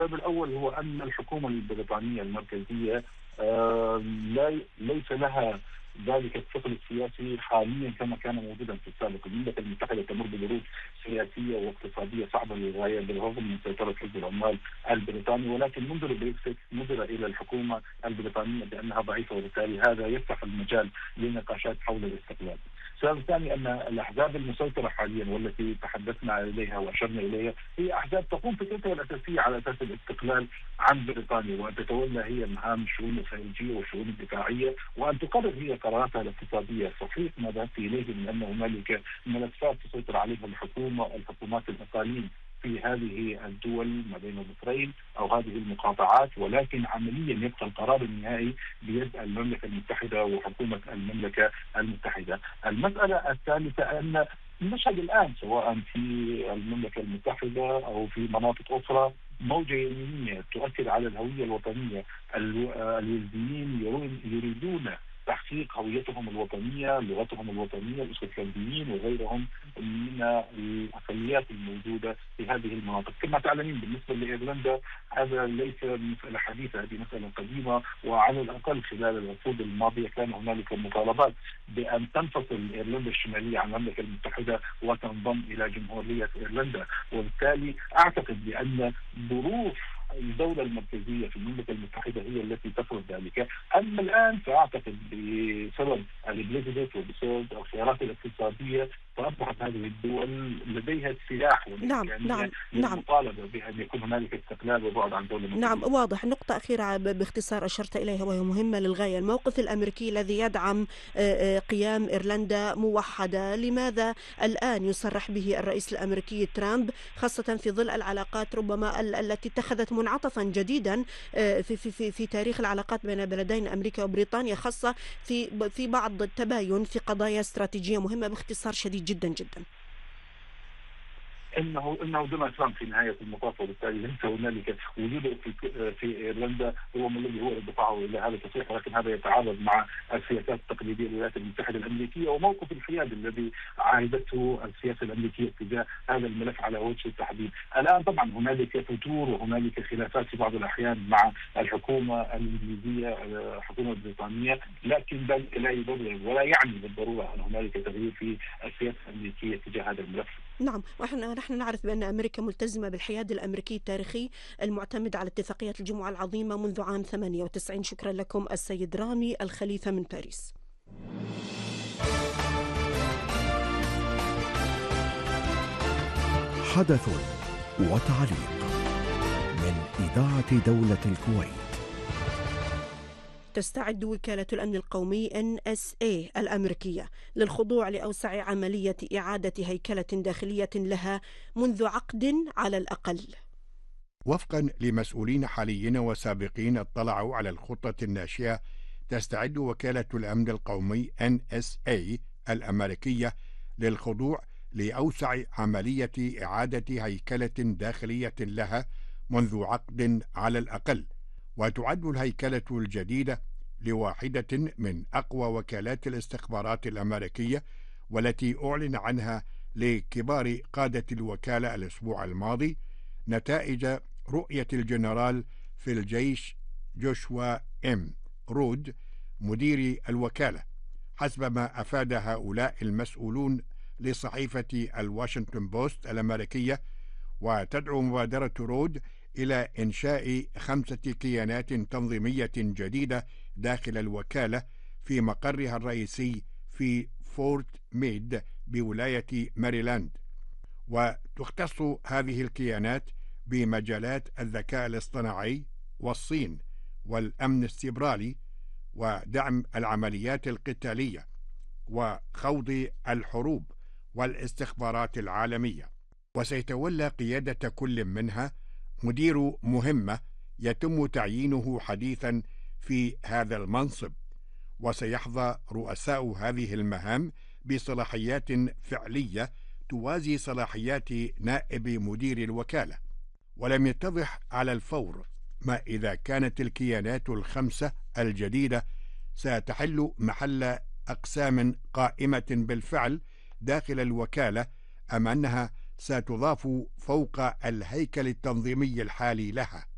السبب الأول هو أن الحكومة البريطانية المركزية ليس لها ذلك الثقل السياسي حاليا كما كان موجودا في السابق. المملكة المتحدة تمر بظروف سياسية واقتصادية صعبة للغاية بالرغم من سيطرة حزب العمال البريطاني، ولكن منذ البريكسيت نظر إلى الحكومة البريطانية بأنها ضعيفة، وبالتالي هذا يفتح المجال للنقاشات حول الاستقلال. السبب الثاني ان الاحزاب المسيطره حاليا والتي تحدثنا اليها واشرنا اليها هي احزاب تقوم فكرتها الاساسيه على اساس الاستقلال عن بريطانيا، وان تتولى هي مهام الشؤون الخارجيه والشؤون الدفاعيه، وان تقرر هي قراراتها الاقتصاديه. صحيح ما ذهبت اليه من ان هنالك ملفات تسيطر عليها الحكومات الاقاليم في هذه الدول ما بين البحرين او هذه المقاطعات، ولكن عمليا يبقى القرار النهائي بيد المملكه المتحده وحكومه المملكه المتحده. المساله الثالثه ان المشهد الان سواء في المملكه المتحده او في مناطق اخرى موجه يمينيه تؤثر على الهويه الوطنيه. الويلزيين يريدون تحقيق هويتهم الوطنيه، لغتهم الوطنيه، الاسكتلنديين وغيرهم من الاقليات الموجوده في هذه المناطق. كما تعلمين بالنسبه لايرلندا هذا ليس مساله حديثه، هذه مساله قديمه، وعلى الاقل خلال العقود الماضيه كان هنالك مطالبات بان تنفصل ايرلندا الشماليه عن المملكه المتحده وتنضم الى جمهوريه ايرلندا، وبالتالي اعتقد بان ظروف الدولة المركزية في المملكة المتحدة هي التي تفرض ذلك. أما الآن فأعتقد بسبب البريكزيت وبسبب الخيارات الاقتصادية فأصبحت هذه الدول لديها السلاح نعم والإمكانية نعم نعم للمطالبة بأن يكون هنالك استقلال وبعد عن دولة نعم، مركزية. واضح. نقطة أخيرة باختصار أشرت إليها وهي مهمة للغاية: الموقف الأمريكي الذي يدعم قيام إيرلندا موحدة. لماذا الآن يصرح به الرئيس الأمريكي ترامب، خاصة في ظل العلاقات ربما التي اتخذت منعطفا جديدا في تاريخ العلاقات بين البلدين أمريكا وبريطانيا، خاصة في بعض التباين في قضايا استراتيجية مهمة؟ باختصار شديد جدا جدا. انه دونالد ترامب في نهايه المطاف، وبالتالي ليس هنالك وجوده في ايرلندا هو الذي هو دفعه الى هذا التصريح، ولكن هذا يتعارض مع السياسات التقليديه للولايات المتحده الامريكيه وموقف الحياد الذي عهدته السياسه الامريكيه تجاه هذا الملف على وجه التحديد. الان طبعا هنالك فتور وهنالك خلافات في بعض الاحيان مع الحكومه الانجليزيه الحكومه البريطانيه، لكن ذلك لا يبرر ولا يعني بالضروره ان هنالك تغيير في السياسه الامريكيه تجاه هذا الملف. نعم، ونحن نعرف بأن أمريكا ملتزمة بالحياد الأمريكي التاريخي المعتمد على اتفاقية الجمعة العظيمة منذ عام 98. شكرا لكم السيد رامي الخليفة من باريس. حدث وتعليق من إذاعة دولة الكويت. تستعد وكالة الأمن القومي NSA الأمريكية للخضوع لأوسع عملية إعادة هيكلة داخلية لها منذ عقد على الأقل. وفقا لمسؤولين حاليين وسابقين اطلعوا على الخطة الناشئة، تستعد وكالة الأمن القومي NSA الأمريكية للخضوع لأوسع عملية إعادة هيكلة داخلية لها منذ عقد على الأقل، وتعد الهيكلة الجديدة لواحدة من أقوى وكالات الاستخبارات الأمريكية، والتي أعلن عنها لكبار قادة الوكالة الأسبوع الماضي نتائج رؤية الجنرال في الجيش جوشوا رود مدير الوكالة، حسب ما أفاد هؤلاء المسؤولون لصحيفة الواشنطن بوست الأمريكية. وتدعو مبادرة رود إلى إنشاء 5 كيانات تنظيمية جديدة داخل الوكالة في مقرها الرئيسي في فورت ميد بولاية ماريلاند، وتختص هذه الكيانات بمجالات الذكاء الاصطناعي والصين والأمن السيبراني ودعم العمليات القتالية وخوض الحروب والاستخبارات العالمية. وسيتولى قيادة كل منها مدير مهمة يتم تعيينه حديثا في هذا المنصب، وسيحظى رؤساء هذه المهام بصلاحيات فعلية توازي صلاحيات نائب مدير الوكالة. ولم يتضح على الفور ما إذا كانت الكيانات ال5 الجديدة ستحل محل أقسام قائمة بالفعل داخل الوكالة، أم أنها ستضاف فوق الهيكل التنظيمي الحالي لها.